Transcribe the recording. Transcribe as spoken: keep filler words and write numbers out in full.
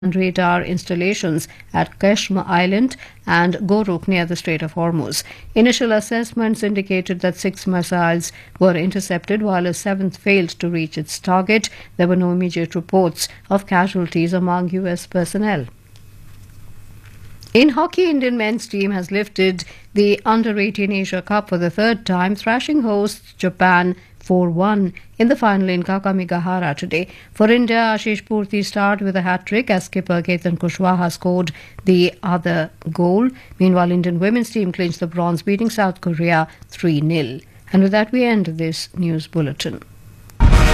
radar installations at Kashmir Island and Goruk near the Strait of Hormuz. Initial assessments indicated that six missiles were intercepted while a seventh failed to reach its target. There were no immediate reports of casualties among U S personnel. In hockey, Indian men's team has lifted the under eighteen Asia Cup for the third time, thrashing hosts Japan four one in the final in Kakamigahara today. For India, Ashish Purti starred with a hat-trick as skipper Ketan Kushwaha scored the other goal. Meanwhile, Indian women's team clinched the bronze, beating South Korea three nil. And with that, we end this news bulletin.